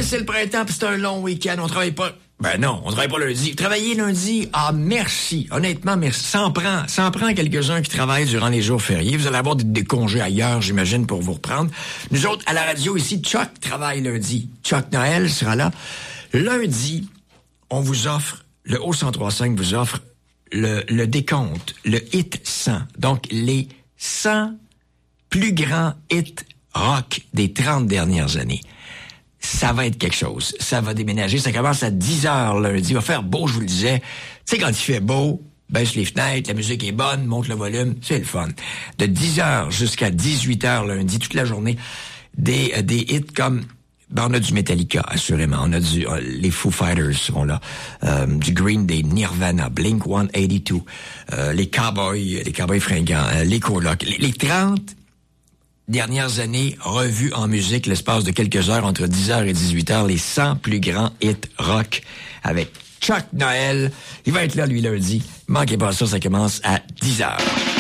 Ouais, c'est le printemps, puis c'est un long week-end. On travaille pas... Ben non, on travaille pas lundi. Travailler lundi, ah merci. Honnêtement, merci. Ça en prend quelques-uns qui travaillent durant les jours fériés. Vous allez avoir des congés ailleurs, j'imagine, pour vous reprendre. Nous autres, à la radio ici, Chuck travaille lundi. Chuck Noël sera là. Lundi, on vous offre, le Haut-1035 vous offre le décompte, le hit 100. Donc, les 100 plus grands hits rock des 30 dernières années. Ça va être quelque chose. Ça va déménager. Ça commence à 10h lundi. Il va faire beau, je vous le disais. Tu sais, quand il fait beau, baisse les fenêtres, la musique est bonne, monte le volume, c'est le fun. De 10h jusqu'à 18h lundi, toute la journée, des hits comme... Ben, on a du Metallica, assurément. On a les Foo Fighters seront là. Du Green Day, Nirvana, Blink-182, les Cowboys fringants, les Colocs. Les 30 dernières années revues en musique, l'espace de quelques heures, entre 10h et 18h, les 100 plus grands hits rock avec Chuck Noël. Il va être là, lui, lundi. Manquez pas ça commence à 10h.